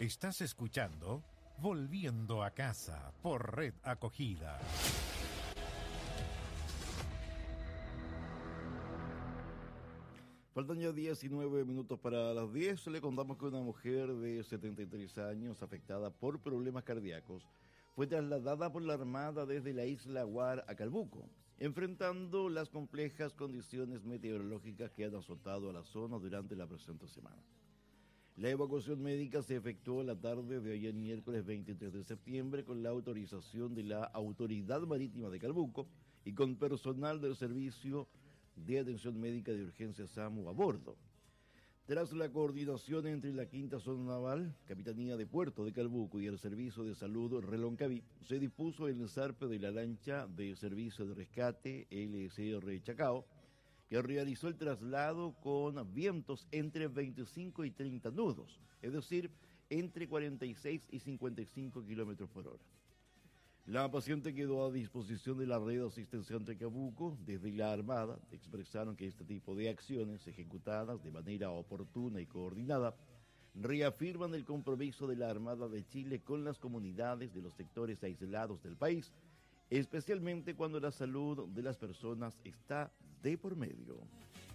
Estás escuchando Volviendo a Casa por Red Acogida. Faltan ya 19 minutos para las 10. Le contamos que una mujer de 73 años afectada por problemas cardíacos fue trasladada por la Armada desde la isla Guar a Calbuco, enfrentando las complejas condiciones meteorológicas que han azotado a la zona durante la presente semana. La evacuación médica se efectuó la tarde de ayer miércoles 23 de septiembre con la autorización de la Autoridad Marítima de Calbuco y con personal del Servicio de Atención Médica de Urgencia SAMU a bordo. Tras la coordinación entre la Quinta Zona Naval, Capitanía de Puerto de Calbuco y el Servicio de Salud Reloncaví, se dispuso el zarpe de la lancha de Servicio de Rescate LSR Chacao, que realizó el traslado con vientos entre 25 y 30 nudos, es decir, entre 46 y 55 kilómetros por hora. La paciente quedó a disposición de la red asistencial de Calbuco. Desde la Armada expresaron que este tipo de acciones ejecutadas de manera oportuna y coordinada reafirman el compromiso de la Armada de Chile con las comunidades de los sectores aislados del país, especialmente cuando la salud de las personas está de por medio.